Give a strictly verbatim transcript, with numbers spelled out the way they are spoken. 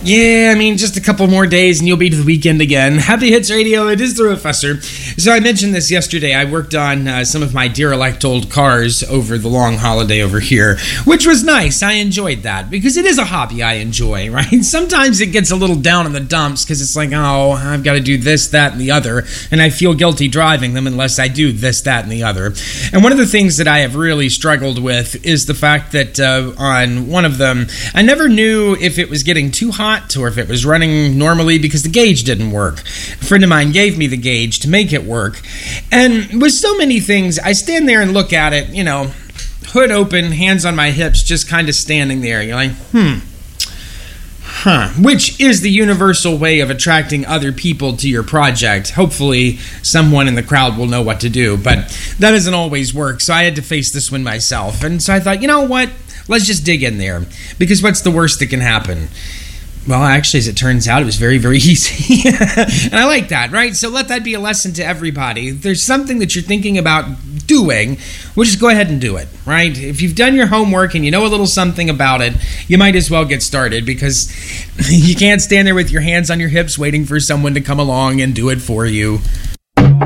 Yeah, I mean, just a couple more days and you'll be to the weekend again. Happy Hits Radio, it is the Professor. So I mentioned this yesterday. I worked on uh, some of my derelict old cars over the long holiday over here, which was nice. I enjoyed that because it is a hobby I enjoy, right? Sometimes it gets a little down in the dumps because it's like, oh, I've got to do this, that, and the other, and I feel guilty driving them unless I do this, that, and the other. And one of the things that I have really struggled with is the fact that uh, on one of them, I never knew if it was getting too hot or if it was running normally because the gauge didn't work. A friend of mine gave me the gauge to make it work. And with so many things, I stand there and look at it, you know, hood open, hands on my hips, just kind of standing there. You're like, hmm, huh. Which is the universal way of attracting other people to your project. Hopefully, someone in the crowd will know what to do, but that doesn't always work. So I had to face this one myself. And so I thought, you know what? Let's just dig in there. Because what's the worst that can happen? Well, actually, as it turns out, it was very, very easy. And I like that, right? So let that be a lesson to everybody. If there's something that you're thinking about doing, well, just go ahead and do it, right? If you've done your homework and you know a little something about it, you might as well get started because you can't stand there with your hands on your hips waiting for someone to come along and do it for you.